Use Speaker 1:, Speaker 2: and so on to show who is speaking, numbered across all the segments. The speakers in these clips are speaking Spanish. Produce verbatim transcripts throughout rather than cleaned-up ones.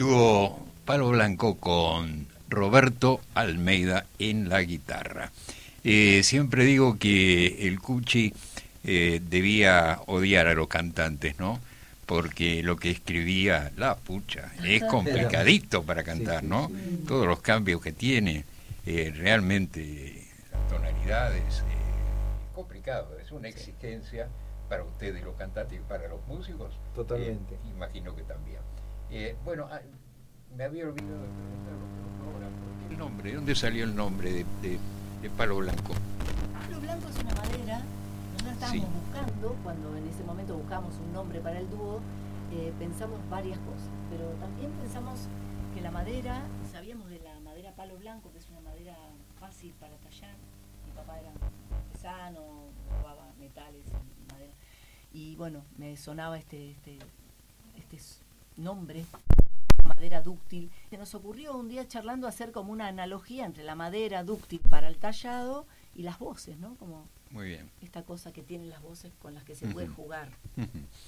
Speaker 1: Dúo Palo Blanco con Roberto Almeida en la guitarra. Eh, siempre digo que el Cuchi eh, debía odiar a los cantantes, ¿no? Porque lo que escribía, la pucha, es complicadito para cantar, ¿no? Todos los cambios que tiene, eh, realmente las tonalidades, eh, es complicado, es una exigencia para ustedes los cantantes y para los músicos.
Speaker 2: Totalmente.
Speaker 1: Eh, imagino que también. Eh, bueno, ah, me había olvidado de preguntarlo ahora, ¿por qué el nombre? ¿De dónde salió el nombre de, de, de Palo Blanco?
Speaker 3: Palo Blanco es una madera. Nosotros estábamos
Speaker 1: Sí.
Speaker 3: buscando, cuando en ese momento buscamos un nombre para el dúo, eh, pensamos varias cosas, pero también pensamos que la madera, sabíamos de la madera Palo Blanco, que es una madera fácil para tallar. Mi papá era artesano, robaba metales y madera. Y bueno, me sonaba este, este, este nombre, madera dúctil. Se nos ocurrió un día charlando hacer como una analogía entre la madera dúctil para el tallado y las voces, ¿no? Como
Speaker 1: Muy bien.
Speaker 3: esta cosa que tienen las voces con las que se
Speaker 1: Uh-huh.
Speaker 3: puede jugar.
Speaker 1: Uh-huh.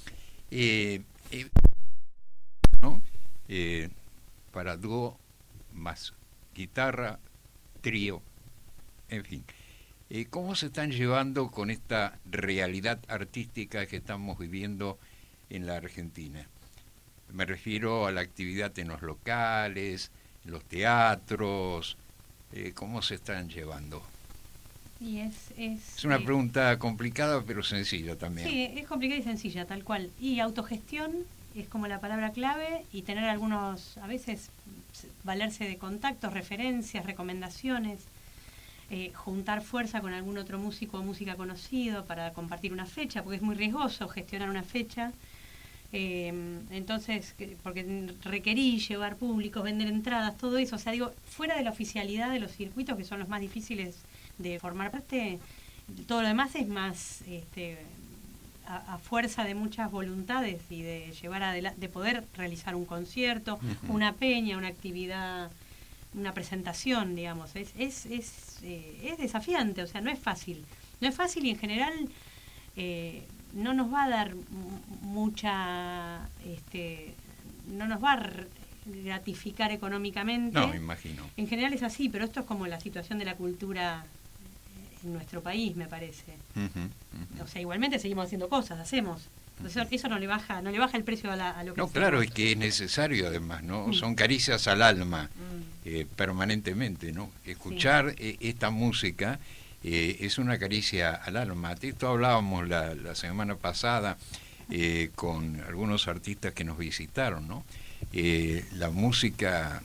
Speaker 1: eh, eh, ¿no? eh, para dúo más guitarra, trío, en fin. Eh, ¿Cómo se están llevando con esta realidad artística que estamos viviendo en la Argentina? Me refiero a la actividad en los locales, en los teatros, eh, ¿cómo se están llevando?
Speaker 4: Y es, es,
Speaker 1: Es una
Speaker 4: eh,
Speaker 1: pregunta complicada pero sencilla también.
Speaker 4: Sí, es complicada y sencilla, tal cual. Y autogestión es como la palabra clave, y tener algunos, a veces, valerse de contactos, referencias, recomendaciones, eh, juntar fuerza con algún otro músico o música conocido para compartir una fecha, porque es muy riesgoso gestionar una fecha. Eh, entonces, porque requerí llevar públicos, vender entradas, todo eso, o sea, digo, fuera de la oficialidad de los circuitos, que son los más difíciles de formar parte, todo lo demás es más este, a, a fuerza de muchas voluntades y de llevar adelante, de poder realizar un concierto, uh-huh. una peña, una actividad, una presentación, digamos, es es es, eh, es desafiante, o sea, no es fácil, no es fácil y en general eh, no nos va a dar mucha, este, no nos va a gratificar económicamente.
Speaker 1: No, me imagino.
Speaker 4: En general es así, pero esto es como la situación de la cultura en nuestro país, me parece.
Speaker 1: Uh-huh, uh-huh.
Speaker 4: O sea, igualmente seguimos haciendo cosas, hacemos. Entonces, eso no le baja, no le baja el precio a, la, a lo que
Speaker 1: no,
Speaker 4: hacemos.
Speaker 1: claro, es que es necesario además, ¿no? Mm. Son caricias al alma, mm. eh, permanentemente, ¿no? Escuchar sí. eh, esta música eh, es una caricia al alma. De esto hablábamos la, la semana pasada eh, con algunos artistas que nos visitaron, ¿no? Eh, la música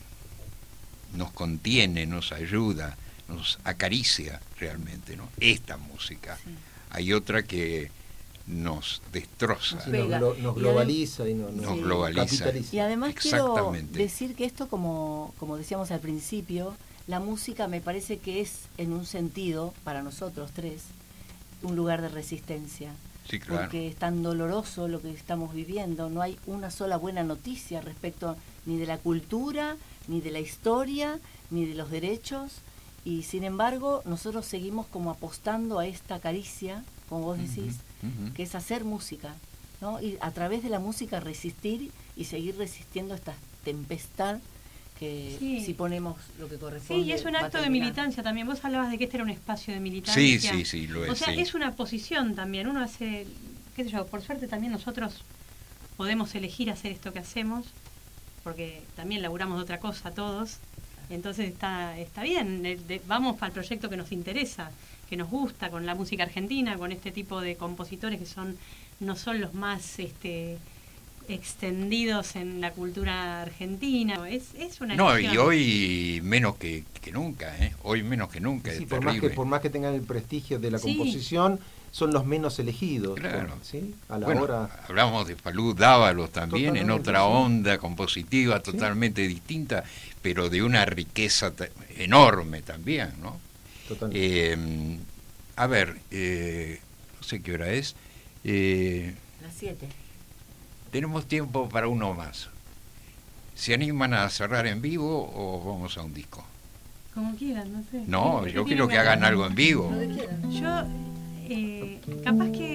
Speaker 1: nos contiene, nos ayuda, nos acaricia realmente, ¿no? Esta música. Sí. Hay otra que nos destroza.
Speaker 2: Sí, nos, nos globaliza y nos,
Speaker 1: nos
Speaker 2: sí.
Speaker 1: globaliza.
Speaker 2: capitaliza.
Speaker 3: Y además quiero decir que esto, como, como decíamos al principio, la música me parece que es, en un sentido, para nosotros tres, un lugar de resistencia.
Speaker 1: Sí, claro.
Speaker 3: Porque es tan doloroso lo que estamos viviendo, no hay una sola buena noticia respecto ni de la cultura, ni de la historia, ni de los derechos, y sin embargo nosotros seguimos como apostando a esta caricia, como vos decís, uh-huh, uh-huh. que es hacer música, ¿no? Y a través de la música resistir y seguir resistiendo esta tempestad que sí. si ponemos lo que corresponde.
Speaker 4: Sí, y es un acto de militancia también. Vos hablabas de que este era un espacio de militancia.
Speaker 1: Sí, sí, sí, lo es.
Speaker 4: O sea,
Speaker 1: sí.
Speaker 4: es una posición también. Uno hace, qué sé yo, por suerte también nosotros podemos elegir hacer esto que hacemos, porque también laburamos de otra cosa todos. Entonces está está bien, de, de, vamos para el proyecto que nos interesa, que nos gusta, con la música argentina, con este tipo de compositores que son no son los más este extendidos en la cultura argentina. Es, es una
Speaker 1: no
Speaker 4: elección.
Speaker 1: Y hoy menos que, que nunca, ¿eh? Hoy menos que nunca.
Speaker 2: Sí,
Speaker 1: es
Speaker 2: por, más que, por más que tengan el prestigio de la sí. composición, son los menos elegidos.
Speaker 1: Claro.
Speaker 2: ¿Sí? A la
Speaker 1: bueno,
Speaker 2: hora...
Speaker 1: hablamos de Falú Dávalos también, totalmente, en otra
Speaker 2: sí.
Speaker 1: onda compositiva totalmente
Speaker 2: ¿Sí?
Speaker 1: distinta, pero de una riqueza t- enorme también, ¿no?
Speaker 2: Totalmente.
Speaker 1: Eh, a ver, eh, no sé qué hora es. Eh,
Speaker 3: Las siete.
Speaker 1: Tenemos tiempo para uno más. ¿Se animan a cerrar en vivo o vamos a un disco?
Speaker 4: Como quieran, no sé.
Speaker 1: No, yo quiero que hagan algo en vivo.
Speaker 4: Yo, eh, capaz que